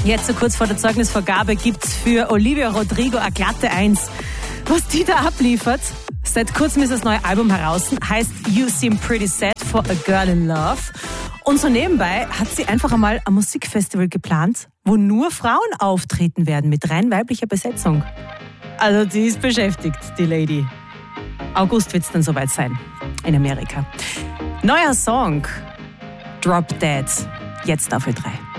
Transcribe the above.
Jetzt so kurz vor der Zeugnisvergabe gibt's für Olivia Rodrigo eine glatte 1. Was die da abliefert? Seit kurzem ist das neue Album heraus, heißt You Seem Pretty Sad for a Girl in Love. Und so nebenbei hat sie einfach einmal ein Musikfestival geplant, wo nur Frauen auftreten werden mit rein weiblicher Besetzung. Also die ist beschäftigt, die Lady. August wird's dann soweit sein in Amerika. Neuer Song, Drop Dead, jetzt auf Ö3.